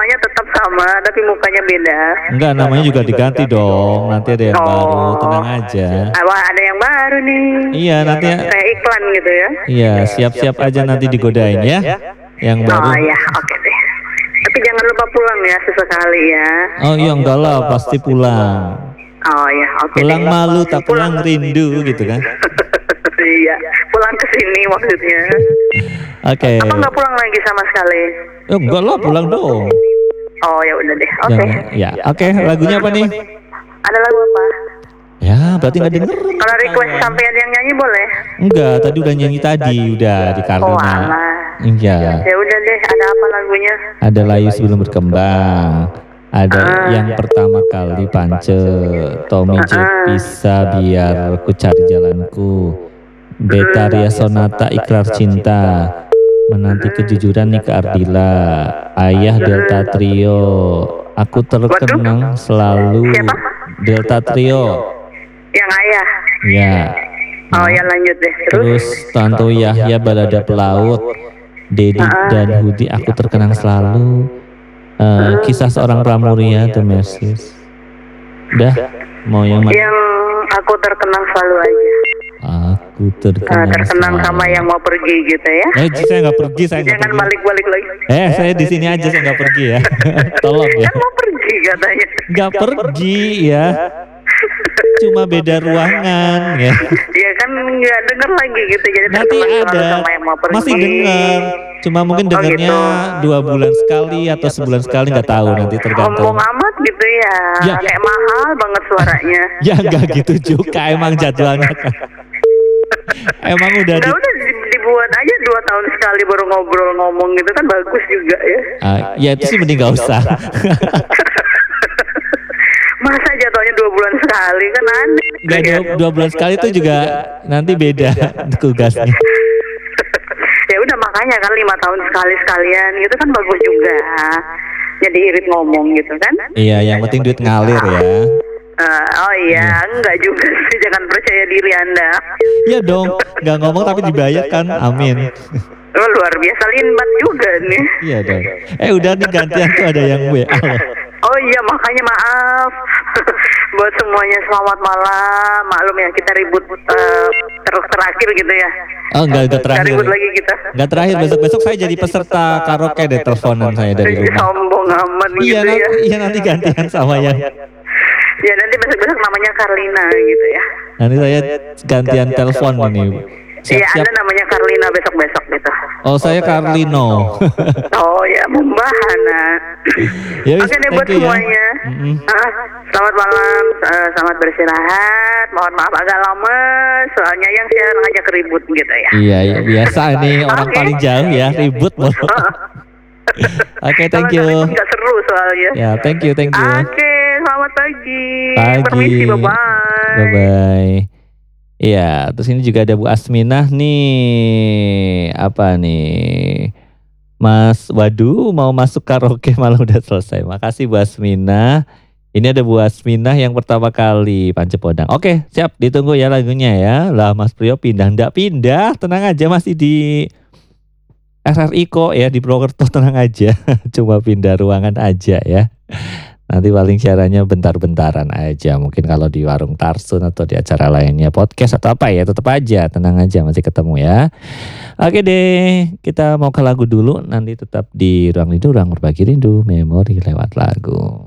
namanya tetap sama tapi mukanya beda. Enggak, namanya juga diganti dong. Nanti ada yang baru, tenang aja. Wah, ada yang baru nih. Iya, nanti kayak iklan gitu ya. Iya, siap-siap aja nanti digodain ya. Yang baru. Oh ya, oke deh. Tapi jangan lupa pulang ya sesekali ya. Oh iya, enggak lah, pasti pulang. Oh ya, oke. Pulang malu tak pulang rindu gitu kan. Iya, pulang ke sini maksudnya. Oke. Apa nggak pulang lagi sama sekali? Enggak lah, pulang dong. Oh ya udah deh, oke. Ya, oke. Lagunya apa nih? Ada lagu apa? Ya, berarti nggak denger. Kalau request sampean yang nyanyi boleh? Enggak, tadi udah nyanyi tadi, udah di Karlina. Oh alah. Iya. Ya udah deh, ada apa lagunya? Ada Layu Sebelum Berkembang. Ada yang pertama kali Pance, Tommy Jack Bisa Biar Ku Cari Jalanku, Betaria Sonata Ikrar Cinta, Menanti Kejujuran Nika Ardila, Ayah Delta Trio, Aku Terkenang Selalu. Siapa? Delta Trio. Yang ayah. Ya. Oh ya lanjut deh. Terus Tanto Yahya Balada Pelaut, Dedi dan Hudi Aku Terkenang Selalu, Kisah Seorang Pramuria, The Mercies. Udah, mau yang mana? Yang Aku Terkenang Selalu aja. Aku terkenang sama yang mau pergi gitu ya. Saya nggak pergi, saya nggak Jangan pergi. balik-balik lagi. Saya di sini aja, saya nggak pergi ya. Tolong ya. Kan mau pergi katanya. Nggak pergi ya. Cuma beda ruangan ya. Ya kan nggak denger lagi gitu. Jadi Nanti terkenang selalu ada, sama yang mau pergi. masih dengar. Cuma mungkin dengarnya gitu. 2 bulan sekali atau sebulan sekali, nggak tahu, nanti tergantung. Sombong amat gitu ya. Ya. Kayak mahal banget suaranya. Ya nggak gitu juga, emang jadwalnya kan. Emang udah Udah dibuat aja 2 tahun sekali baru ngobrol ngomong gitu kan bagus juga ya. Ya itu sih mending nggak usah. Masa jatuhnya 2 bulan sekali kan aneh. Nggak, 2 bulan sekali itu juga nanti beda tugasnya. Ya udah makanya kan 5 tahun sekalian gitu kan bagus juga. Jadi irit ngomong gitu kan. Iya, yang penting duit ngalir ya. Oh iya, enggak juga sih, jangan percaya diri Anda. Iya dong, nggak ngomong tapi dibayar kan, amin. Oh, luar biasa limbat juga nih. Iya dong. Udah nih gantian tuh ada yang WA loh. Oh iya, makanya maaf. Buat semuanya selamat malam. Maklum ya kita ribut terus terakhir gitu ya. Oh enggak terakhir. Ribut lagi kita. Enggak terakhir, besok saya jadi peserta karaoke deh, teleponan saya dari rumah. Sombong amat Iya, gitu ya. Iya nanti gantian sama yang. Ya nanti besok-besok namanya Karlina gitu ya. Nanti saya gantian telepon ini. Iya, Anda namanya Karlina besok-besok gitu. Oh, saya Carlino. Oh ya, membahana. Ya, Oke deh buat semuanya. Selamat malam, selamat beristirahat. Mohon maaf agak lama, soalnya yang saya ngajak ribut gitu ya. Iya, biasa ini orang paling jauh ya, ribut mulu. Oke, thank you. Nggak seru soalnya. Ya, thank you. Oke, selamat pagi. Pagi. Permisi, bye-bye. Bye-bye. Iya, terus ini juga ada Bu Asminah nih. Apa nih? Mas, waduh mau masuk karaoke malah udah selesai. Makasih Bu Asminah. Ini ada Bu Asminah yang pertama kali Pancepodang. Oke, siap, ditunggu ya lagunya ya. Lah Mas Priyo nggak pindah, tenang aja, masih di RRI kok ya, di Purwokerto, tenang aja. Cuma pindah ruangan aja ya. Nanti paling siarannya bentar-bentaran aja. Mungkin kalau di warung Tarsun atau di acara lainnya, podcast atau apa ya, tetap aja, tenang aja, masih ketemu ya. Oke deh, kita mau ke lagu dulu. Nanti tetap di Ruang Rindu, Ruang Berbagi Rindu, memori lewat lagu.